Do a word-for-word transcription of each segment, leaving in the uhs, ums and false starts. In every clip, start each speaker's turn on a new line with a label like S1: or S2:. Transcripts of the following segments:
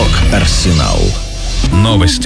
S1: Рок-Арсенал.
S2: Новости.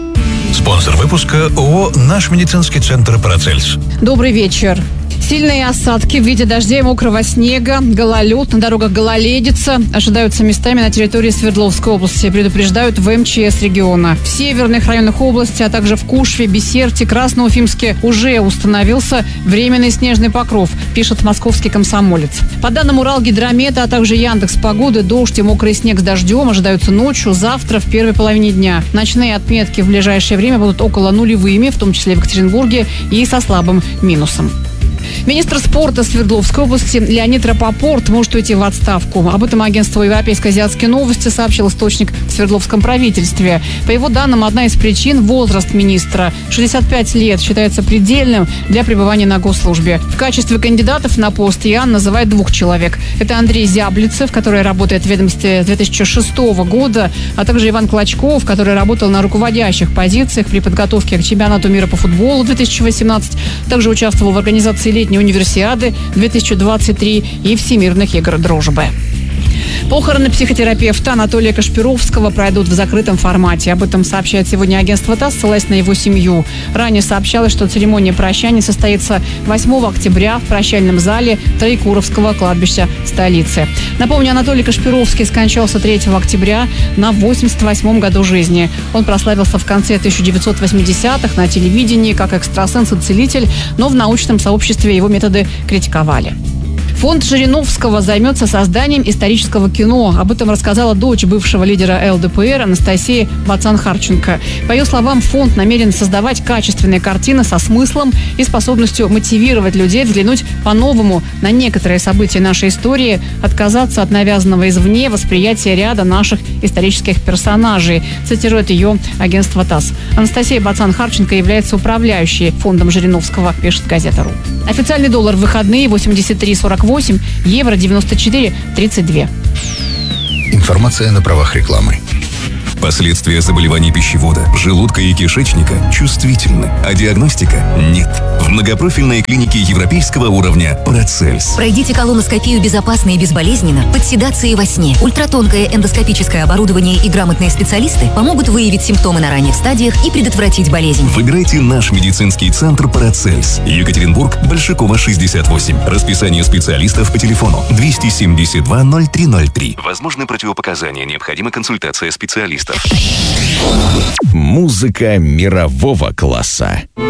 S2: Спонсор выпуска ООО «Наш медицинский центр Парацельс».
S3: Добрый вечер. Сильные осадки в виде дождя и мокрого снега, гололед, на дорогах гололедица ожидаются местами на территории Свердловской области, предупреждают в эм че эс региона. В северных районах области, а также в Кушве, Бесерте, Красноуфимске уже установился временный снежный покров, пишет московский «Комсомолец». По данным Уралгидромета, а также Яндекс.Погоды, дождь и мокрый снег с дождем ожидаются ночью, завтра, в первой половине дня. Ночные отметки в ближайшее время будут около нулевыми, в том числе в Екатеринбурге, и со слабым минусом. Министр спорта Свердловской области Леонид Рапопорт может уйти в отставку. Об этом агентство «Европейско-азиатские новости» сообщил источник в Свердловском правительстве. По его данным, одна из причин – возраст министра. шестьдесят пять лет считается предельным для пребывания на госслужбе. В качестве кандидатов на пост ЯН называет двух человек. Это Андрей Зяблицев, который работает в ведомстве с две тысячи шестого года, а также Иван Клочков, который работал на руководящих позициях при подготовке к чемпионату мира по футболу две тысячи восемнадцать, также участвовал в организации летней универсиады две тысячи двадцать три и Всемирных игр дружбы. Похороны психотерапевта Анатолия Кашпировского пройдут в закрытом формате. Об этом сообщает сегодня агентство ТАСС, ссылаясь на его семью. Ранее сообщалось, что церемония прощания состоится восьмого октября в прощальном зале Троекуровского кладбища столицы. Напомню, Анатолий Кашпировский скончался третьего октября на восемьдесят восьмом году жизни. Он прославился в конце тысяча девятьсот восьмидесятых на телевидении как экстрасенс и целитель, но в научном сообществе его методы критиковали. Фонд Жириновского займется созданием исторического кино. Об этом рассказала дочь бывшего лидера эл дэ пэ эр Анастасия Бацан-Харченко. По ее словам, фонд намерен создавать качественные картины со смыслом и способностью мотивировать людей взглянуть по-новому на некоторые события нашей истории, отказаться от навязанного извне восприятия ряда наших исторических персонажей, цитирует ее агентство ТАСС. Анастасия Бацан-Харченко является управляющей фондом Жириновского, пишет газета РУ. Официальный доллар в выходные восемьдесят три сорок восемь, евро девяносто четыре тридцать два.
S1: Информация на правах рекламы.
S4: Последствия заболеваний пищевода, желудка и кишечника чувствительны, а диагностика нет. В многопрофильной клинике европейского уровня Парацельс.
S5: Пройдите колоноскопию безопасно и безболезненно, под седацией во сне. Ультратонкое эндоскопическое оборудование и грамотные специалисты помогут выявить симптомы на ранних стадиях и предотвратить болезнь.
S4: Выбирайте наш медицинский центр Парацельс. Екатеринбург, Большакова, шестьдесят восемь. Расписание специалистов по телефону двести семьдесят два ноль три ноль три. Возможны противопоказания, необходима консультация специалистов.
S1: Музыка мирового класса.